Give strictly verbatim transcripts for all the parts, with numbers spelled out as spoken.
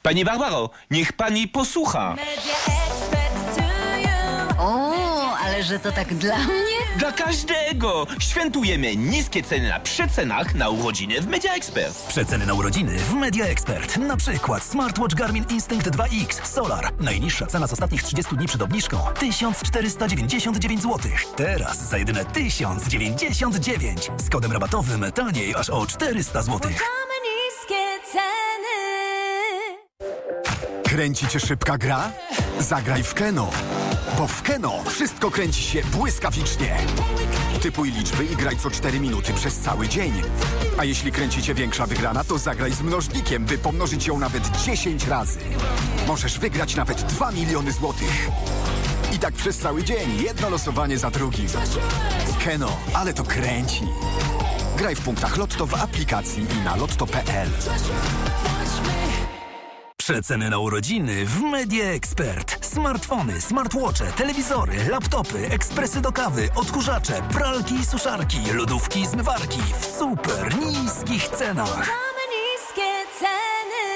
Pani Barbaro, niech pani posłucha. O, ale że to tak dla mnie? Dla każdego! Świętujemy niskie ceny na przecenach na urodziny w Media Expert. Przeceny na urodziny w Media Expert. Na przykład smartwatch Garmin Instinct dwa X Solar. Najniższa cena z ostatnich trzydziestu dni przed obniżką tysiąc czterysta dziewięćdziesiąt dziewięć złotych. Teraz za jedyne tysiąc dziewięćdziesiąt dziewięć. Z kodem rabatowym taniej aż o czterysta złotych. niskie ceny. Kręci cię szybka gra? Zagraj w Keno. Bo w Keno wszystko kręci się błyskawicznie. Typuj liczby i graj co cztery minuty przez cały dzień. A jeśli kręci cię większa wygrana, to zagraj z mnożnikiem, by pomnożyć ją nawet dziesięć razy. Możesz wygrać nawet dwa miliony złotych. I tak przez cały dzień, jedno losowanie za drugim. Keno, ale to kręci. Graj w punktach Lotto w aplikacji i na lotto kropka p l. Przeceny na urodziny w Media Expert. Smartfony, smartwatche, telewizory, laptopy, ekspresy do kawy, odkurzacze, pralki i suszarki, lodówki i zmywarki w super niskich cenach. Mamy niskie ceny.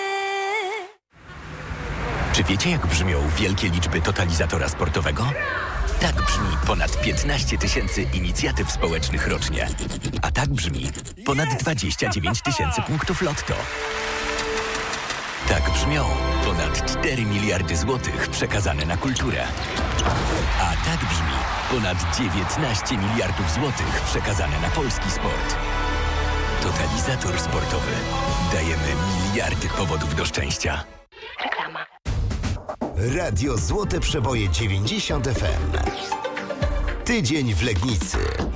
Czy wiecie, jak brzmią wielkie liczby totalizatora sportowego? Tak brzmi ponad piętnaście tysięcy inicjatyw społecznych rocznie. A tak brzmi ponad dwadzieścia dziewięć tysięcy punktów lotto. Tak brzmią ponad cztery miliardy złotych przekazane na kulturę. A tak brzmi ponad dziewiętnaście miliardów złotych przekazane na polski sport. Totalizator sportowy. Dajemy miliardy powodów do szczęścia. Reklama. Radio Złote Przeboje dziewięćdziesiąt F M. Tydzień w Legnicy.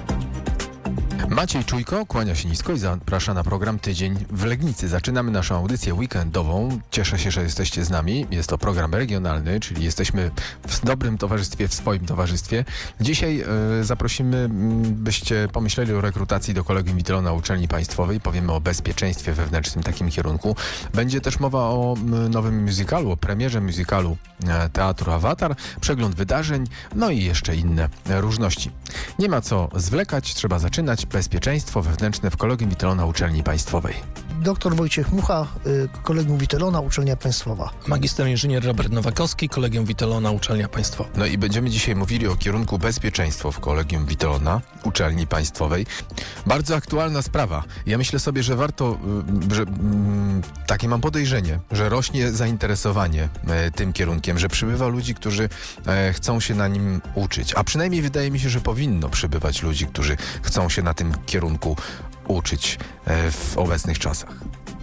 Maciej Czujko kłania się nisko i zaprasza na program Tydzień w Legnicy. Zaczynamy naszą audycję weekendową. Cieszę się, że jesteście z nami. Jest to program regionalny, czyli jesteśmy w dobrym towarzystwie, w swoim towarzystwie. Dzisiaj y, zaprosimy, byście pomyśleli o rekrutacji do Kolegium Witolona Uczelni Państwowej. Powiemy o bezpieczeństwie wewnętrznym, takim kierunku. Będzie też mowa o y, nowym musicalu, o premierze musicalu y, Teatru Awatar, przegląd wydarzeń, no i jeszcze inne y, różności. Nie ma co zwlekać, trzeba zaczynać. Bezpieczeństwo wewnętrzne w Kolegium Witolona Uczelni Państwowej. Doktor Wojciech Mucha, Kolegium Witolona Uczelnia Państwowa. Magister inżynier Robert Nowakowski, Kolegium Witolona Uczelnia Państwowa. No i będziemy dzisiaj mówili o kierunku bezpieczeństwo w Kolegium Witolona Uczelni Państwowej. Bardzo aktualna sprawa. Ja myślę sobie, że warto, że mm, takie mam podejrzenie, że rośnie zainteresowanie e, tym kierunkiem, że przybywa ludzi, którzy e, chcą się na nim uczyć. A przynajmniej wydaje mi się, że powinno przybywać ludzi, którzy chcą się na tym kierunku uczyć e, w obecnych czasach.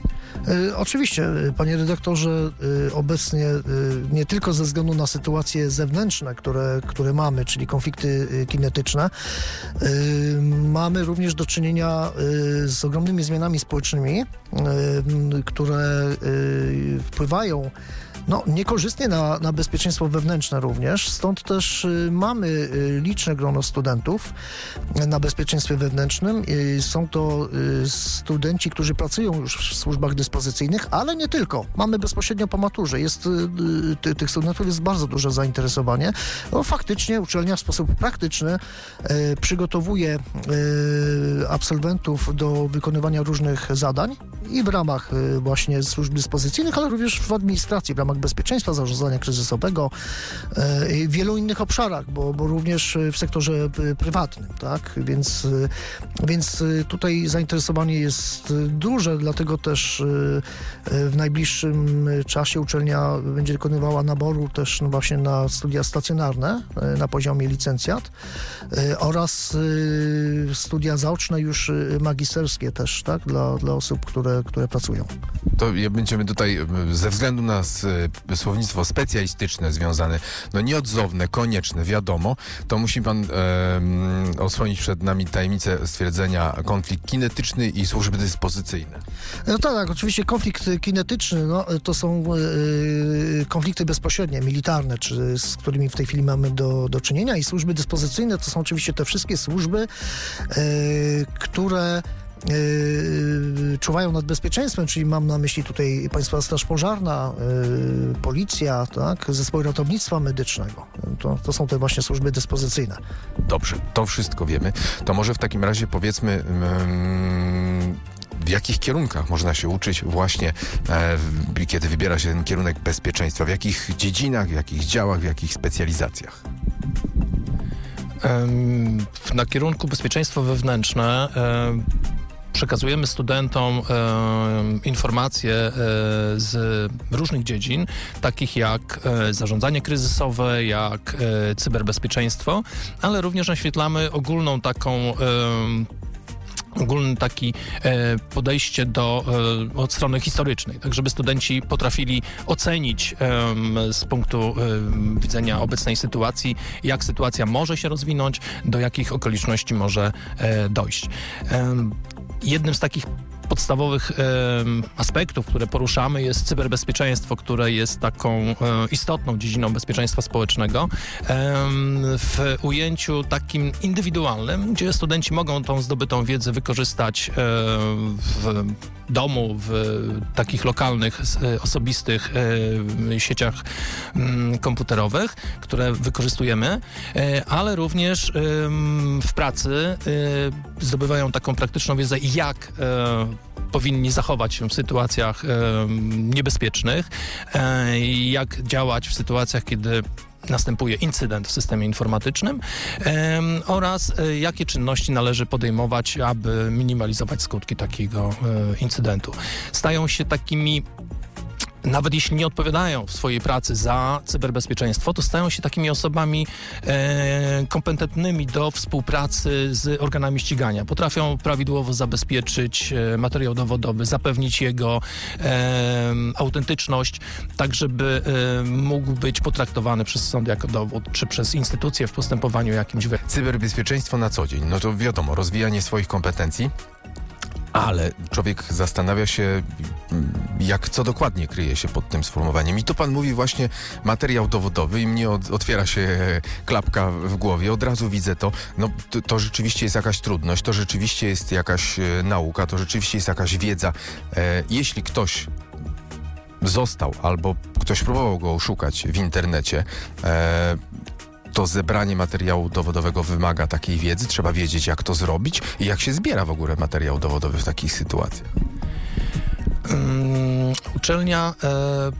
Y, oczywiście, panie redaktorze, y, obecnie y, nie tylko ze względu na sytuacje zewnętrzne, które, które mamy, czyli konflikty y, kinetyczne, y, mamy również do czynienia y, z ogromnymi zmianami społecznymi, y, które y, wpływają no, niekorzystnie na, na bezpieczeństwo wewnętrzne również. Stąd też y, mamy y, liczne grono studentów y, na bezpieczeństwie wewnętrznym. Y, są to y, studenci, którzy pracują już w służbach dyspozycyjnych, ale nie tylko. Mamy bezpośrednio po maturze. Jest, y, y, tych studentów jest bardzo duże zainteresowanie. No, faktycznie uczelnia w sposób praktyczny y, przygotowuje y, absolwentów do wykonywania różnych zadań i w ramach y, właśnie służb dyspozycyjnych, ale również w administracji, w ramach bezpieczeństwa, zarządzania kryzysowego e, i w wielu innych obszarach, bo, bo również w sektorze prywatnym, tak? Więc, więc tutaj zainteresowanie jest duże, dlatego też w najbliższym czasie uczelnia będzie dokonywała naboru też no właśnie na studia stacjonarne na poziomie licencjat oraz studia zaoczne już magisterskie też, tak? Dla, dla osób, które, które pracują. To będziemy tutaj ze względu na słownictwo specjalistyczne związane, no nieodzowne, konieczne, wiadomo, to musi pan e, osłonić przed nami tajemnicę stwierdzenia konflikt kinetyczny i służby dyspozycyjne. No tak, tak, oczywiście konflikt kinetyczny, no, to są e, konflikty bezpośrednie, militarne, czy, z którymi w tej chwili mamy do, do czynienia i służby dyspozycyjne to są oczywiście te wszystkie służby, e, które Yy, czuwają nad bezpieczeństwem, czyli mam na myśli tutaj Państwowa Straż Pożarna, yy, policja, tak, zespoły ratownictwa medycznego. To, to są te właśnie służby dyspozycyjne. Dobrze, to wszystko wiemy. To może w takim razie powiedzmy, yy, w jakich kierunkach można się uczyć właśnie, e, w, kiedy wybiera się ten kierunek bezpieczeństwa? W jakich dziedzinach, w jakich działach, w jakich specjalizacjach? Na kierunku bezpieczeństwo wewnętrzne przekazujemy studentom e, informacje e, z różnych dziedzin, takich jak e, zarządzanie kryzysowe, jak e, cyberbezpieczeństwo, ale również naświetlamy ogólną taką e, ogólne takie podejście do, e, od strony historycznej, tak żeby studenci potrafili ocenić e, z punktu e, widzenia obecnej sytuacji, jak sytuacja może się rozwinąć, do jakich okoliczności może e, dojść. E, jednym z takich podstawowych e, aspektów, które poruszamy, jest cyberbezpieczeństwo, które jest taką e, istotną dziedziną bezpieczeństwa społecznego e, w ujęciu takim indywidualnym, gdzie studenci mogą tą zdobytą wiedzę wykorzystać e, w domu, w takich lokalnych, e, osobistych e, sieciach m, komputerowych, które wykorzystujemy, e, ale również e, w pracy e, zdobywają taką praktyczną wiedzę, jak e, powinni zachować się w sytuacjach e, niebezpiecznych, e, jak działać w sytuacjach, kiedy następuje incydent w systemie informatycznym e, oraz e, jakie czynności należy podejmować, aby minimalizować skutki takiego e, incydentu. Stają się takimi, nawet jeśli nie odpowiadają w swojej pracy za cyberbezpieczeństwo, to stają się takimi osobami e, kompetentnymi do współpracy z organami ścigania. Potrafią prawidłowo zabezpieczyć e, materiał dowodowy, zapewnić jego e, autentyczność, tak żeby e, mógł być potraktowany przez sąd jako dowód, czy przez instytucje w postępowaniu jakimś. Cyberbezpieczeństwo na co dzień, no to wiadomo, rozwijanie swoich kompetencji, ale człowiek zastanawia się, jak, co dokładnie kryje się pod tym sformułowaniem. I tu pan mówi właśnie materiał dowodowy i mnie od, otwiera się klapka w głowie. Od razu widzę to. No, to, to rzeczywiście jest jakaś trudność, to rzeczywiście jest jakaś e, nauka, to rzeczywiście jest jakaś wiedza. E, jeśli ktoś został albo ktoś próbował go oszukać w internecie, e, to zebranie materiału dowodowego wymaga takiej wiedzy. Trzeba wiedzieć, jak to zrobić i jak się zbiera w ogóle materiał dowodowy w takich sytuacjach. Um, uczelnia e,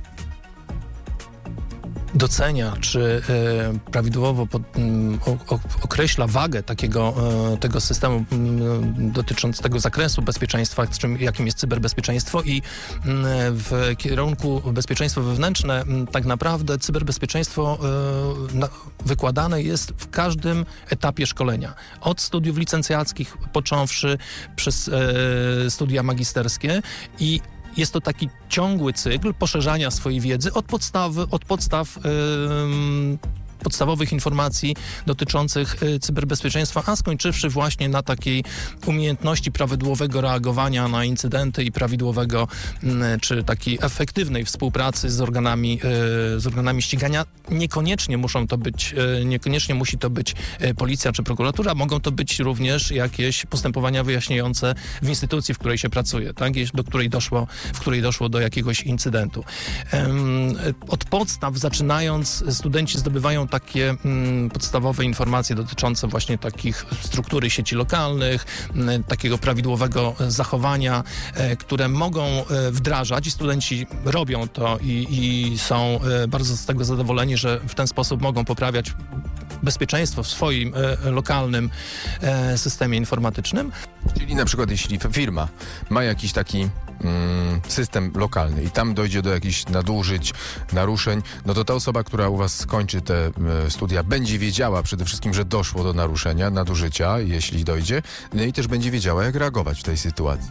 docenia, czy e, prawidłowo pod, m, o, o, określa wagę takiego e, tego systemu m, dotyczącego zakresu bezpieczeństwa, czym, jakim jest cyberbezpieczeństwo i m, w kierunku bezpieczeństwo wewnętrzne m, tak naprawdę cyberbezpieczeństwo e, na, wykładane jest w każdym etapie szkolenia. Od studiów licencjackich począwszy przez e, studia magisterskie i jest to taki ciągły cykl poszerzania swojej wiedzy od podstawy, od podstaw yy, podstawowych informacji dotyczących y, cyberbezpieczeństwa, a skończywszy właśnie na takiej umiejętności prawidłowego reagowania na incydenty i prawidłowego y, czy takiej efektywnej współpracy z organami, y, z organami ścigania. Niekoniecznie muszą to być, y, niekoniecznie musi to być y, policja czy prokuratura, mogą to być również jakieś postępowania wyjaśniające w instytucji, w której się pracuje, tak? do której doszło, w której doszło do jakiegoś incydentu. Ym, od podstaw zaczynając, studenci zdobywają takie mm, podstawowe informacje dotyczące właśnie takich struktury sieci lokalnych, m, takiego prawidłowego zachowania, e, które mogą e, wdrażać i studenci robią to i, i są e, bardzo z tego zadowoleni, że w ten sposób mogą poprawiać bezpieczeństwo w swoim e, lokalnym e, systemie informatycznym. Czyli na przykład jeśli firma ma jakiś taki mm, system lokalny i tam dojdzie do jakichś nadużyć, naruszeń, no to ta osoba, która u was skończy te e, studia, będzie wiedziała przede wszystkim, że doszło do naruszenia, nadużycia, jeśli dojdzie, no i też będzie wiedziała, jak reagować w tej sytuacji.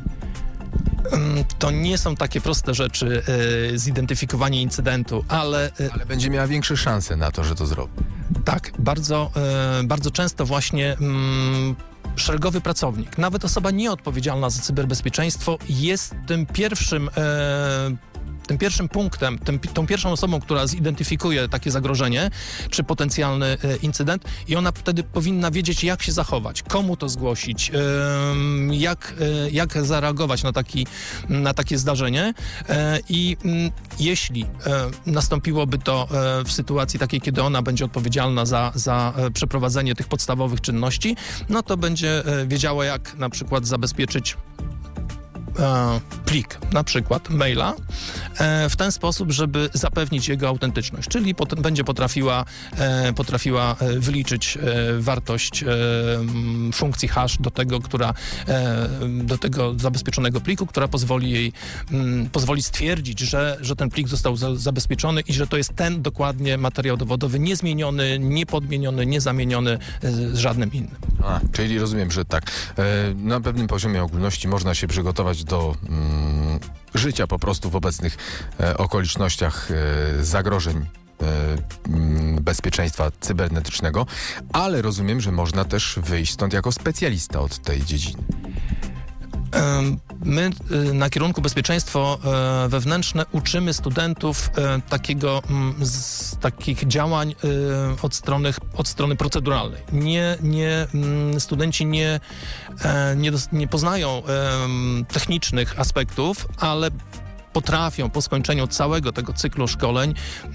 To nie są takie proste rzeczy, e, zidentyfikowanie incydentu, ale... E, ale będzie miała większe szanse na to, że to zrobi. Tak, bardzo, e, bardzo często właśnie mm, szeregowy pracownik, nawet osoba nieodpowiedzialna za cyberbezpieczeństwo jest tym pierwszym e, tym pierwszym punktem, tym, tą pierwszą osobą, która zidentyfikuje takie zagrożenie, czy potencjalny e, incydent i ona wtedy powinna wiedzieć, jak się zachować, komu to zgłosić, e, jak, e, jak zareagować na, taki, na takie zdarzenie e, i m, jeśli e, nastąpiłoby to e, w sytuacji takiej, kiedy ona będzie odpowiedzialna za, za e, przeprowadzenie tych podstawowych czynności, no to będzie e, wiedziała, jak na przykład zabezpieczyć e, plik, na przykład maila, e, w ten sposób, żeby zapewnić jego autentyczność, czyli pot- będzie potrafiła, e, potrafiła e, wyliczyć e, wartość e, m, funkcji hash do tego, która, e, do tego zabezpieczonego pliku, która pozwoli jej, m, pozwoli stwierdzić, że, że ten plik został za, zabezpieczony i że to jest ten dokładnie materiał dowodowy, niezmieniony, niepodmieniony, niezamieniony e, z żadnym innym. A, czyli rozumiem, że tak. E, na pewnym poziomie ogólności można się przygotować do mm, życia po prostu w obecnych e, okolicznościach e, zagrożeń e, mm, bezpieczeństwa cybernetycznego, ale rozumiem, że można też wyjść stąd jako specjalista od tej dziedziny. My na kierunku bezpieczeństwo wewnętrzne uczymy studentów takiego, z takich działań od strony, od strony proceduralnej. Nie, nie, studenci nie, nie, nie poznają technicznych aspektów, ale potrafią po skończeniu całego tego cyklu szkoleń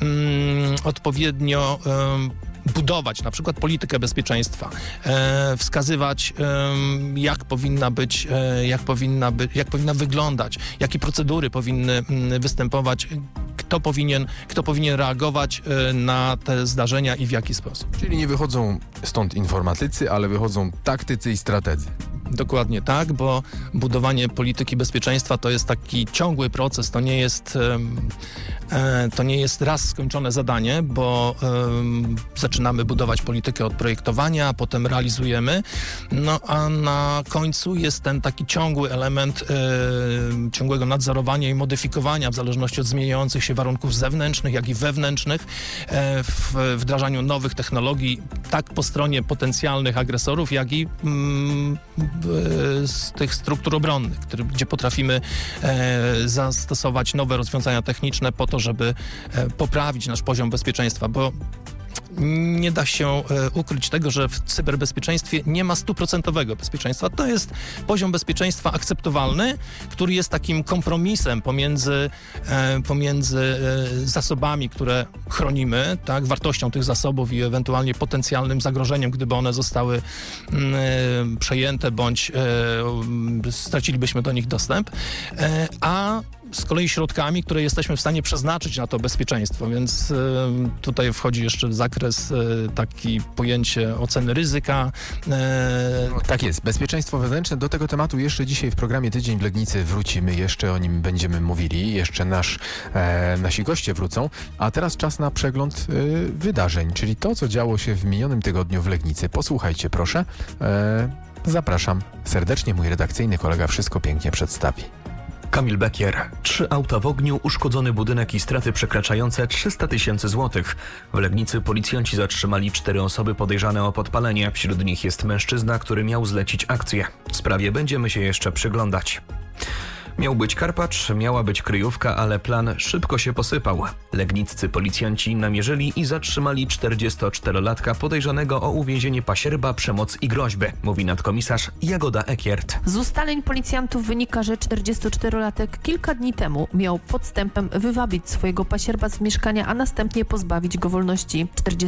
odpowiednio budować na przykład politykę bezpieczeństwa, e, wskazywać e, jak powinna być, e, jak powinna by, jak powinna wyglądać, jakie procedury powinny m, występować, kto powinien, kto powinien reagować e, na te zdarzenia i w jaki sposób. Czyli nie wychodzą stąd informatycy, ale wychodzą taktycy i strategzy. Dokładnie tak, bo budowanie polityki bezpieczeństwa to jest taki ciągły proces, to nie jest, e, to nie jest raz skończone zadanie, bo e, zaczynamy budować politykę od projektowania, a potem realizujemy, no a na końcu jest ten taki ciągły element e, ciągłego nadzorowania i modyfikowania w zależności od zmieniających się warunków zewnętrznych, jak i wewnętrznych e, w wdrażaniu nowych technologii, tak po stronie potencjalnych agresorów, jak i mm, z tych struktur obronnych, który, gdzie potrafimy e, zastosować nowe rozwiązania techniczne po to, żeby e, poprawić nasz poziom bezpieczeństwa, bo nie da się e, ukryć tego, że w cyberbezpieczeństwie nie ma stuprocentowego bezpieczeństwa. To jest poziom bezpieczeństwa akceptowalny, który jest takim kompromisem pomiędzy, e, pomiędzy e, zasobami, które chronimy, tak, wartością tych zasobów i ewentualnie potencjalnym zagrożeniem, gdyby one zostały m, e, przejęte bądź e, stracilibyśmy do nich dostęp, e, a z kolei środkami, które jesteśmy w stanie przeznaczyć na to bezpieczeństwo, więc y, tutaj wchodzi jeszcze zakres y, taki pojęcie oceny ryzyka. Y... Tak jest, bezpieczeństwo wewnętrzne. Do tego tematu jeszcze dzisiaj w programie Tydzień w Legnicy wrócimy, jeszcze o nim będziemy mówili, jeszcze nasz, e, nasi goście wrócą, a teraz czas na przegląd y, wydarzeń, czyli to, co działo się w minionym tygodniu w Legnicy. Posłuchajcie proszę. E, zapraszam serdecznie, mój redakcyjny kolega wszystko pięknie przedstawi. Kamil Bekier. Trzy auta w ogniu, uszkodzony budynek i straty przekraczające trzysta tysięcy złotych. W Legnicy policjanci zatrzymali cztery osoby podejrzane o podpalenie. Wśród nich jest mężczyzna, który miał zlecić akcję. Sprawie będziemy się jeszcze przyglądać. Miał być Karpacz, miała być kryjówka, ale plan szybko się posypał. Legniccy policjanci namierzyli i zatrzymali czterdziestoczterolatka podejrzanego o uwięzienie pasierba, przemoc i groźby, mówi nadkomisarz Jagoda Ekiert. Z ustaleń policjantów wynika, że czterdziestoczterolatek kilka dni temu miał podstępem wywabić swojego pasierba z mieszkania, a następnie pozbawić go wolności.